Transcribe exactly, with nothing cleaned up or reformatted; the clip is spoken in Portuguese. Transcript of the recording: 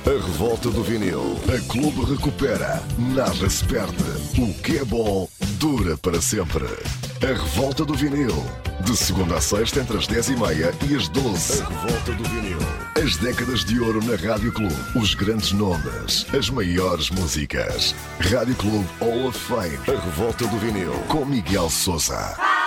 A revolta do vinil. A Clube recupera. Nada se perde. O que é bom dura para sempre. A revolta do vinil. De segunda a sexta entre as dez e meia e as doze. A revolta do vinil. As décadas de ouro na Rádio Clube. Os grandes nomes. As maiores músicas. Rádio Clube Hall of Fame. A revolta do vinil. Com Miguel Sousa.